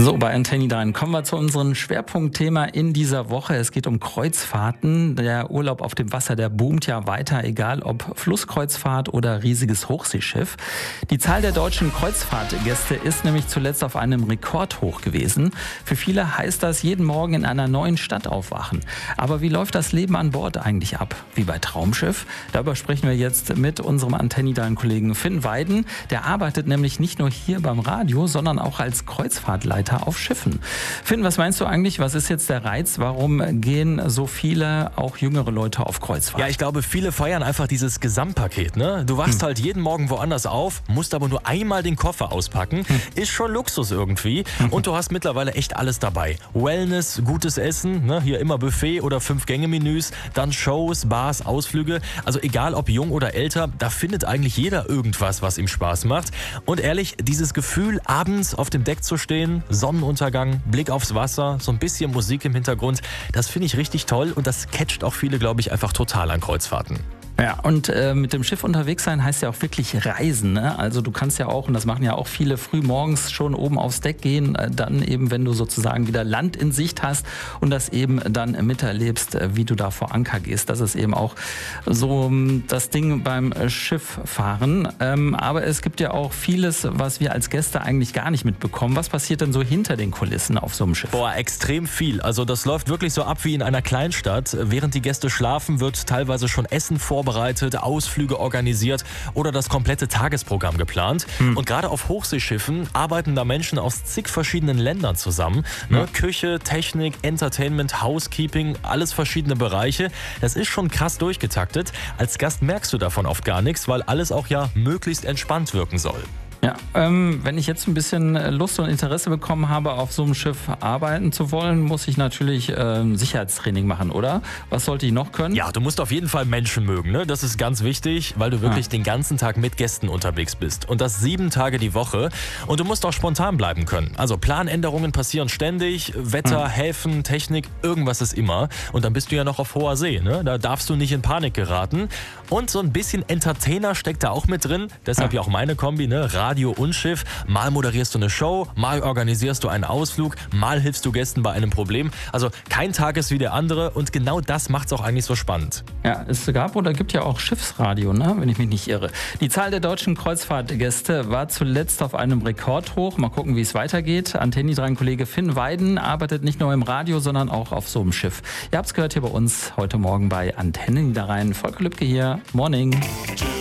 So, bei Antenne Niederrhein kommen wir zu unserem Schwerpunktthema in dieser Woche. Es geht um Kreuzfahrten. Der Urlaub auf dem Wasser, der boomt ja weiter, egal ob Flusskreuzfahrt oder riesiges Hochseeschiff. Die Zahl der deutschen Kreuzfahrtgäste ist nämlich zuletzt auf einem Rekordhoch gewesen. Für viele heißt das, jeden Morgen in einer neuen Stadt aufwachen. Aber wie läuft das Leben an Bord eigentlich ab? Wie bei Traumschiff? Darüber sprechen wir jetzt mit unserem Antenne Niederrhein-Kollegen Finn Weiden. Der arbeitet nämlich nicht nur hier beim Radio, sondern auch als Kreuzfahrtleiter auf Schiffen. Finn, was meinst du eigentlich? Was ist jetzt der Reiz? Warum gehen so viele, auch jüngere Leute, auf Kreuzfahrt? Ja, ich glaube, viele feiern einfach dieses Gesamtpaket. Ne? Du wachst halt jeden Morgen woanders auf, musst aber nur einmal den Koffer auspacken. Ist schon Luxus irgendwie. Und du hast mittlerweile echt alles dabei. Wellness, gutes Essen, ne? Hier immer Buffet oder 5-Gänge-Menüs, dann Shows, Bars, Ausflüge. Also egal ob jung oder älter, da findet eigentlich jeder irgendwas, was ihm Spaß macht. Und ehrlich, dieses Gefühl, abends auf dem Deck zu stehen, Sonnenuntergang, Blick aufs Wasser, so ein bisschen Musik im Hintergrund, das finde ich richtig toll und das catcht auch viele, glaube ich, einfach total an Kreuzfahrten. Ja, und mit dem Schiff unterwegs sein heißt ja auch wirklich reisen, ne? Also du kannst ja auch, und das machen ja auch viele, früh morgens schon oben aufs Deck gehen, dann eben, wenn du sozusagen wieder Land in Sicht hast und das eben dann miterlebst, wie du da vor Anker gehst. Das ist eben auch so das Ding beim Schifffahren. Aber es gibt ja auch vieles, was wir als Gäste eigentlich gar nicht mitbekommen. Was passiert denn so hinter den Kulissen auf so einem Schiff? Boah, extrem viel. Also das läuft wirklich so ab wie in einer Kleinstadt. Während die Gäste schlafen, wird teilweise schon Essen vorbereitet, Ausflüge organisiert oder das komplette Tagesprogramm geplant. Und gerade auf Hochseeschiffen arbeiten da Menschen aus zig verschiedenen Ländern zusammen. Ne? Küche, Technik, Entertainment, Housekeeping, alles verschiedene Bereiche. Das ist schon krass durchgetaktet. Als Gast merkst du davon oft gar nichts, weil alles auch ja möglichst entspannt wirken soll. Ja, wenn ich jetzt ein bisschen Lust und Interesse bekommen habe, auf so einem Schiff arbeiten zu wollen, muss ich natürlich Sicherheitstraining machen, oder? Was sollte ich noch können? Ja, du musst auf jeden Fall Menschen mögen, ne? Das ist ganz wichtig, weil du wirklich den ganzen Tag mit Gästen unterwegs bist. Und das 7 Tage die Woche. Und du musst auch spontan bleiben können. Also Planänderungen passieren ständig, Wetter, Häfen, Technik, irgendwas ist immer. Und dann bist du ja noch auf hoher See, ne? Da darfst du nicht in Panik geraten. Und so ein bisschen Entertainer steckt da auch mit drin. Deshalb ja auch meine Kombi, ne? Radio und Schiff. Mal moderierst du eine Show, mal organisierst du einen Ausflug, mal hilfst du Gästen bei einem Problem. Also kein Tag ist wie der andere und genau das macht es auch eigentlich so spannend. Ja, es gab oder gibt ja auch Schiffsradio, ne? Wenn ich mich nicht irre. Die Zahl der deutschen Kreuzfahrtgäste war zuletzt auf einem Rekordhoch. Mal gucken, wie es weitergeht. Antenne Niederrhein-Kollege Finn Weiden arbeitet nicht nur im Radio, sondern auch auf so einem Schiff. Ihr habt es gehört hier bei uns heute Morgen bei Antenne Niederrhein. Volker Lübke hier. Morning.